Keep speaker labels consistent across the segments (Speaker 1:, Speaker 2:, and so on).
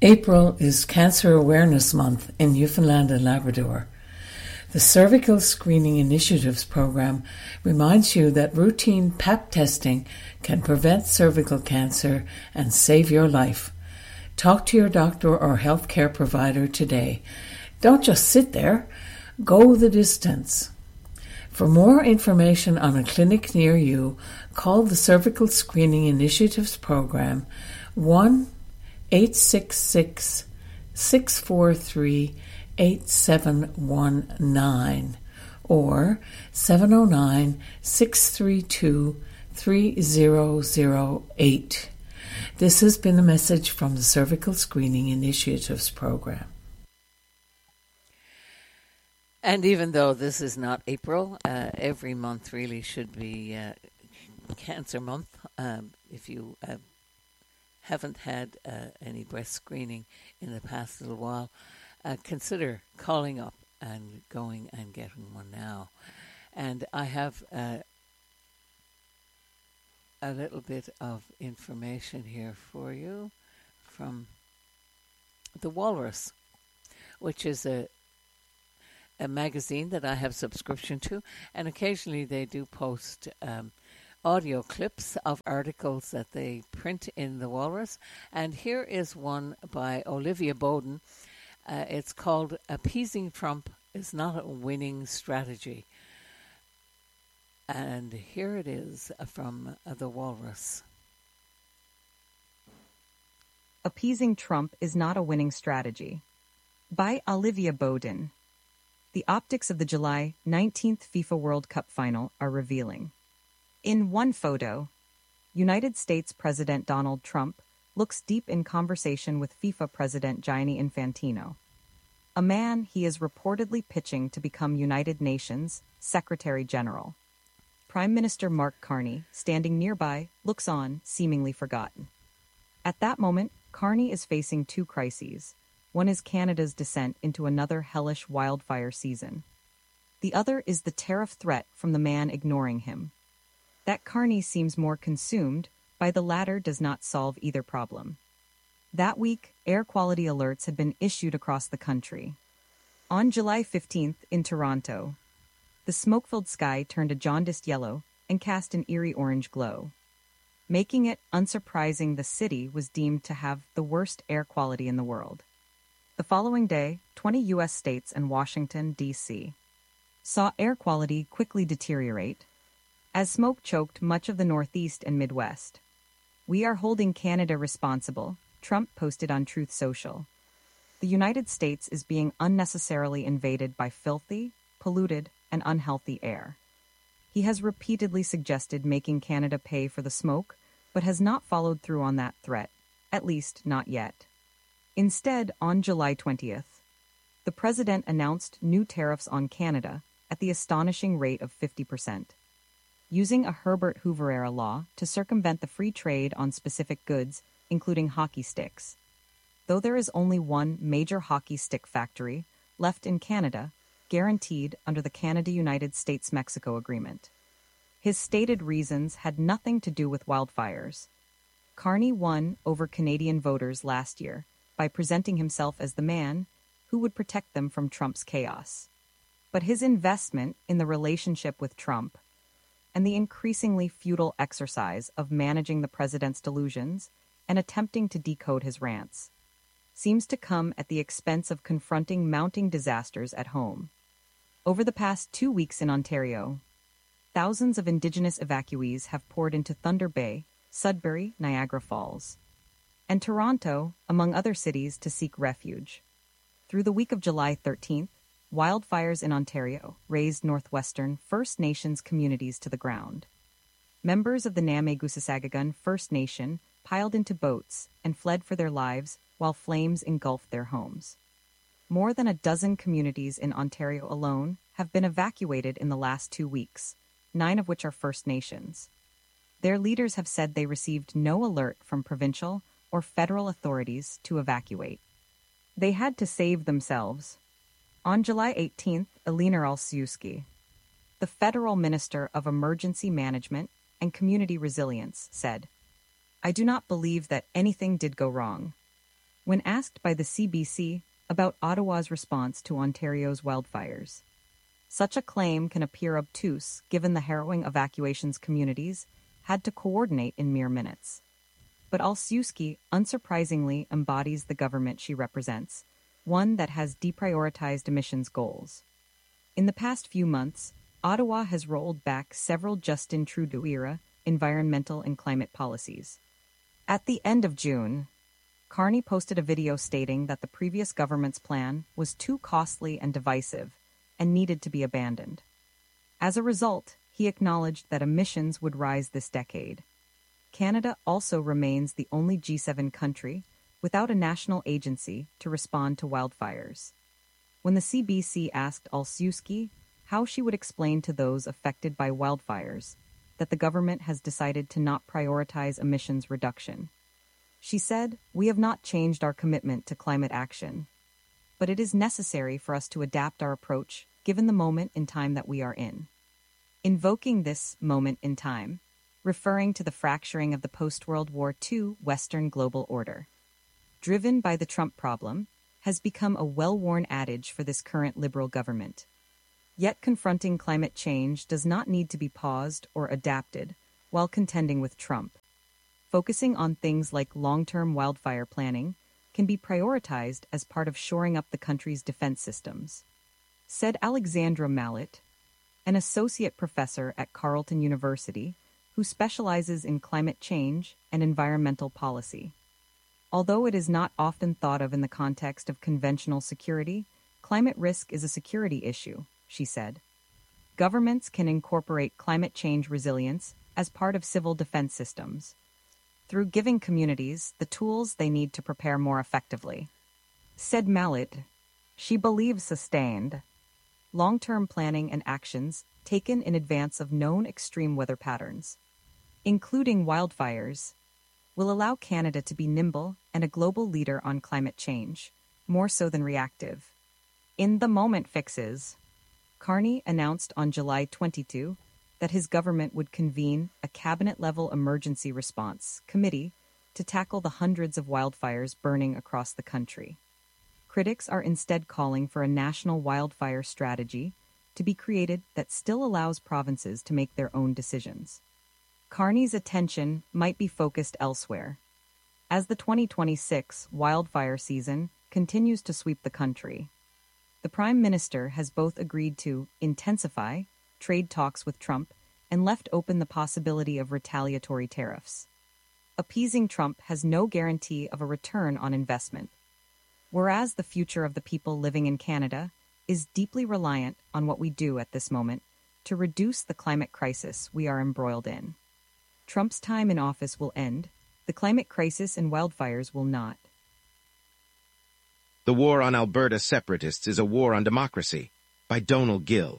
Speaker 1: April is Cancer Awareness Month in Newfoundland and Labrador. The Cervical Screening Initiatives program reminds you that routine Pap testing can prevent cervical cancer and save your life. Talk to your doctor or healthcare provider today. Don't just sit there. Go the distance. For more information on a clinic near you, call the Cervical Screening Initiatives program 1-866-643-8719 or 709-632-3008. This has been a message from the Cervical Screening Initiatives program. And even though this is not April, every month really should be Cancer Month. If you haven't had any breast screening in the past little while, consider calling up and going and getting one now. And I have a little bit of information here for you from The Walrus, which is a magazine that I have subscription to, and occasionally they do post audio clips of articles that they print in The Walrus. And here is one by Olivia Bowden. It's called "Appeasing Trump is Not a Winning Strategy." And here it is from The Walrus.
Speaker 2: Appeasing Trump is Not a Winning Strategy by Olivia Bowden. The optics of the July 19th FIFA World Cup final are revealing. In one photo, United States President Donald Trump looks deep in conversation with FIFA President Gianni Infantino, a man he is reportedly pitching to become United Nations Secretary General. Prime Minister Mark Carney, standing nearby, looks on, seemingly forgotten. At that moment, Carney is facing two crises. One is Canada's descent into another hellish wildfire season. The other is the tariff threat from the man ignoring him. That Carney seems more consumed by the latter does not solve either problem. That week, air quality alerts had been issued across the country. On July 15th in Toronto, the smoke-filled sky turned a jaundiced yellow and cast an eerie orange glow. Making it unsurprising the city was deemed to have the worst air quality in the world. The following day, 20 U.S. states and Washington, D.C. saw air quality quickly deteriorate as smoke choked much of the Northeast and Midwest. "We are holding Canada responsible," Trump posted on Truth Social. "The United States is being unnecessarily invaded by filthy, polluted, and unhealthy air." He has repeatedly suggested making Canada pay for the smoke, but has not followed through on that threat, at least not yet. Instead, on July 20th, the president announced new tariffs on Canada at the astonishing rate of 50%, using a Herbert Hoover-era law to circumvent the free trade on specific goods, including hockey sticks. Though there is only one major hockey stick factory left in Canada, guaranteed under the Canada-United States-Mexico Agreement. His stated reasons had nothing to do with wildfires. Carney won over Canadian voters last year by presenting himself as the man who would protect them from Trump's chaos. But his investment in the relationship with Trump and the increasingly futile exercise of managing the president's delusions and attempting to decode his rants seems to come at the expense of confronting mounting disasters at home. Over the past 2 weeks in Ontario, thousands of Indigenous evacuees have poured into Thunder Bay, Sudbury, Niagara Falls, and Toronto, among other cities, to seek refuge. Through the week of July 13th, wildfires in Ontario razed northwestern First Nations communities to the ground. Members of the Name-Gusasagagun First Nation piled into boats and fled for their lives while flames engulfed their homes. More than a dozen communities in Ontario alone have been evacuated in the last 2 weeks, 9 of which are First Nations. Their leaders have said they received no alert from provincial or federal authorities to evacuate. They had to save themselves. On July 18th, Alina Olszewski, the Federal Minister of Emergency Management and Community Resilience, said, "I do not believe that anything did go wrong. when asked by the CBC about Ottawa's response to Ontario's wildfires. Such a claim can appear obtuse given the harrowing evacuations communities had to coordinate in mere minutes. But Olszewski unsurprisingly embodies the government she represents, one that has deprioritized emissions goals. In the past few months, Ottawa has rolled back several Justin Trudeau-era environmental and climate policies. At the end of June, Carney posted a video stating that the previous government's plan was too costly and divisive and needed to be abandoned. As a result, he acknowledged that emissions would rise this decade. Canada also remains the only G7 country without a national agency to respond to wildfires. When the CBC asked Olszewski how she would explain to those affected by wildfires that the government has decided to not prioritize emissions reduction, she said, "We have not changed our commitment to climate action, but it is necessary for us to adapt our approach given the moment in time that we are in." Invoking this moment in time, referring to the fracturing of the post-World War II Western global order, driven by the Trump problem, has become a well-worn adage for this current Liberal government. Yet confronting climate change does not need to be paused or adapted while contending with Trump. Focusing on things like long-term wildfire planning can be prioritized as part of shoring up the country's defense systems, said Alexandra Mallet, an associate professor at Carleton University who specializes in climate change and environmental policy. Although it is not often thought of in the context of conventional security, climate risk is a security issue, she said. Governments can incorporate climate change resilience as part of civil defense systems, through giving communities the tools they need to prepare more effectively. Said Mallet, she believes sustained, long-term planning and actions taken in advance of known extreme weather patterns, including wildfires, will allow Canada to be nimble and a global leader on climate change, more so than reactive. In the moment fixes, Carney announced on July 22 that his government would convene a cabinet-level emergency response committee to tackle the hundreds of wildfires burning across the country. Critics are instead calling for a national wildfire strategy to be created that still allows provinces to make their own decisions. Carney's attention might be focused elsewhere, as the 2026 wildfire season continues to sweep the country. The Prime Minister has both agreed to intensify trade talks with Trump and left open the possibility of retaliatory tariffs. Appeasing Trump has no guarantee of a return on investment, whereas the future of the people living in Canada is deeply reliant on what we do at this moment to reduce the climate crisis we are embroiled in. Trump's time in office will end. The climate crisis and wildfires will not.
Speaker 3: The War on Alberta Separatists is a War on Democracy, by Donald Gill.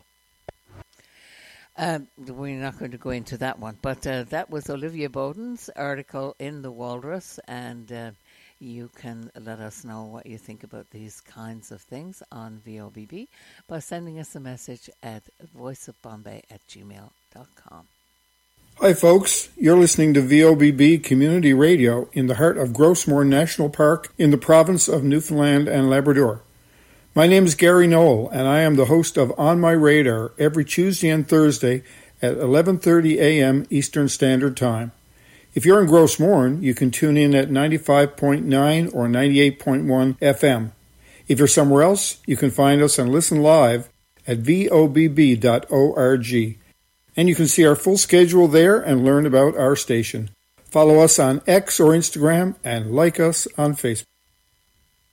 Speaker 1: We're not going to go into that one, but that was Olivia Bowden's article in The Walrus, and you can let us know what you think about these kinds of things on VOBB by sending us a message at voiceofbombay@gmail.com.
Speaker 4: Hi folks, you're listening to VOBB Community Radio in the heart of Grossmoor National Park in the province of Newfoundland and Labrador. My name is Gary Knoll, and I am the host of On My Radar every Tuesday and Thursday at 11:30 a.m. Eastern Standard Time. If you're in Grossmoor, you can tune in at 95.9 or 98.1 FM. If you're somewhere else, you can find us and listen live at vobb.org. And you can see our full schedule there and learn about our station. Follow us on X or Instagram and like us on Facebook.